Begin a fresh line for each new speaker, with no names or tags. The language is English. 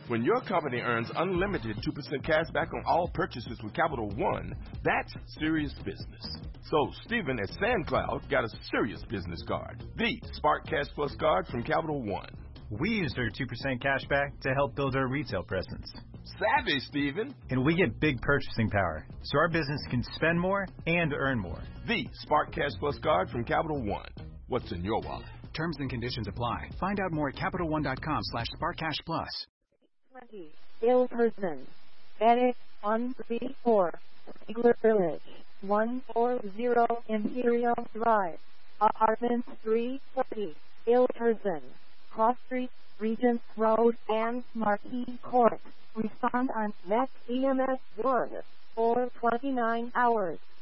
When your company earns unlimited 2% cash back on all purchases with Capital One, that's serious business. So Stephen at SandCloud got a serious business card, the Spark Cash Plus card from Capital One.
We used our 2% cash back to help build our retail presence.
Savvy, Stephen.
And we get big purchasing power, so our business can spend more and earn more.
The Spark Cash Plus card from Capital One. What's in your wallet?
Terms and conditions apply. Find out more at CapitalOne.com/SparkCashPlus.
20. Ilperson. Edit 134. Ziegler Village. 140 Imperial Drive. Apartment 340. Ilperson. Cross Street, Regent Road, and Marquis Court. Respond on Met EMS Word for 29 hours.